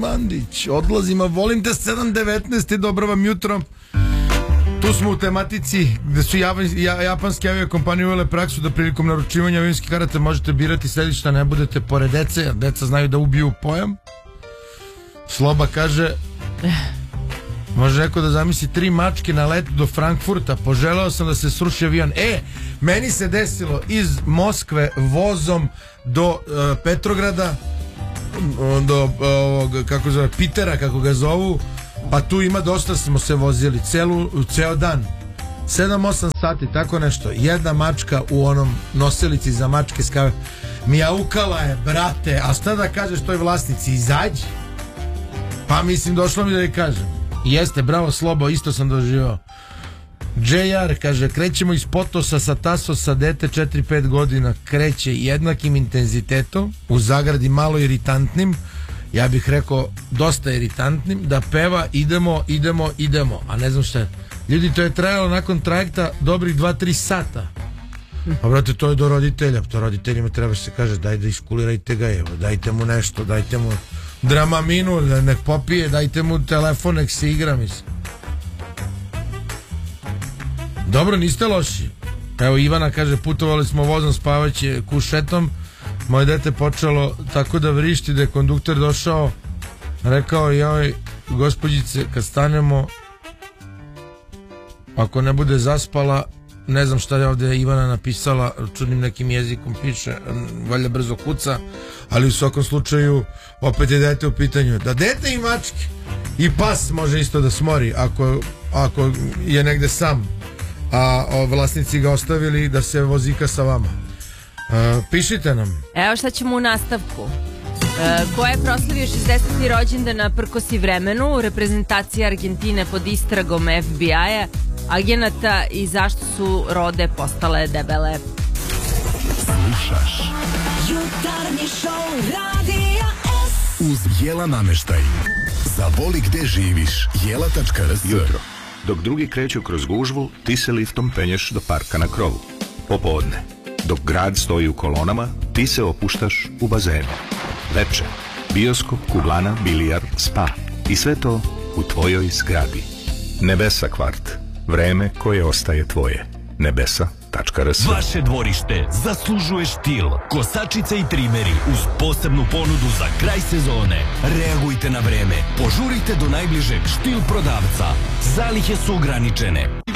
Mandić, odlazim, a volim te 7.19 i dobro vam jutro. Tu smo u tematici gde su japanske aviokompanije uvele praksu da prilikom naručivanja avionskih karata možete birati sedišta, ne budete pored dece, jer deca znaju da ubiju pojam. Sloba kaže, može neko da zamisli 3 mačke na letu do Frankfurta, poželeo sam da se sruši avion. Meni se desilo iz Moskve vozom do Petrograda, do kako zove, Pitera, kako ga zovu, pa tu ima dosta, smo se vozili ceo dan, 7-8 sati, tako nešto. Jedna mačka u onom nosilici za mačke skave mijaukala je, brate, a šta da kažeš toj vlasnici, izađi. Pa mislim, došlo mi da je kažem. Jeste, bravo Slobo, isto sam doživao. JR kaže, krećemo iz Potosa sa Tasosa, dete 4-5 godina kreće jednakim intenzitetom, u zagradi malo iritantnim, ja bih rekao dosta iritantnim, da peva idemo, a ne znam šta je. Ljudi, to je trajalo nakon trajekta dobrih 2-3 sata. Pa brate, to je do roditelja, to roditeljima treba se kaže, daj da iskulirajte ga, evo, dajte mu nešto, dajte mu Dramaminu, nek popije, dajte mu telefon, nek se igra, mislim. Dobro, niste loši. Evo Ivana kaže, putovali smo vozom spavaće kušetom, moje dete počelo tako da vrišti da je kondukter došao, rekao, joj gospođice, kad stanemo, ako ne bude zaspala, ne znam šta je ovdje Ivana napisala, čudnim nekim jezikom piše, valjda brzo kuca, ali u svakom slučaju opet je dete u pitanju. Da dete i mačke i pas može isto da smori ako je negde sam, a vlasnici ga ostavili da se vozika sa vama. Pišite nam. Evo šta ćemo u nastavku. Ko je proslavio 60. rođendan na prkosi vremenu, reprezentacija Argentine pod istragom FBI-a, agenata i zašto su rode postale debele. Slušaš Jutarnji šou Radija S uz Jela nameštaj. Zavoli gde živiš, jela.rs. Jutro, dok drugi kreću kroz gužvu, ti se liftom penješ do parka na krovu. Popodne, dok grad stoji u kolonama, ti se opuštaš u bazenu. Veče, bioskop, kuglana, bilijar, spa. I sve to u tvojoj zgradi. Nebesa kvart. Vreme koje ostaje tvoje. Nebesa.rs. Vaše dvorište zaslužuje štil. Kosačice i trimeri uz posebnu ponudu za kraj sezone. Reagujte na vreme. Požurite do najbližeg štil prodavca. Zalihe su ograničene.